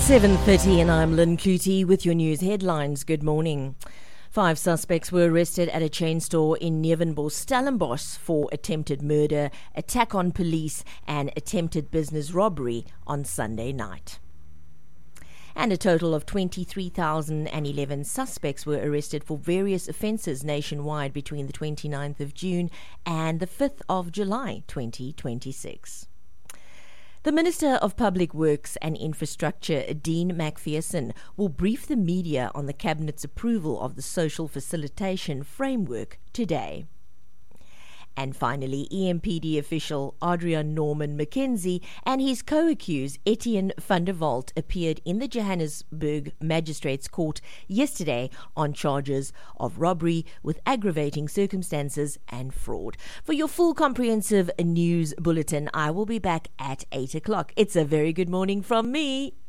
7:30 and I'm Lynn Clutie with your news headlines. Good morning. 5 suspects were arrested at a chain store in Nevenbos, Stellenbosch for attempted murder, attack on police and attempted business robbery on Sunday night. And a total of 23,011 suspects were arrested for various offences nationwide between the 29th of June and the 5th of July 2026. The Minister of Public Works and Infrastructure, Dean McPherson, will brief the media on the Cabinet's approval of the Social Facilitation Framework today. And finally, EMPD official Adrian Norman Mackenzie and his co-accused Etienne van der Walt appeared in the Johannesburg Magistrates Court yesterday on charges of robbery with aggravating circumstances and fraud. For your full comprehensive news bulletin, I will be back at 8 o'clock. It's a very good morning from me.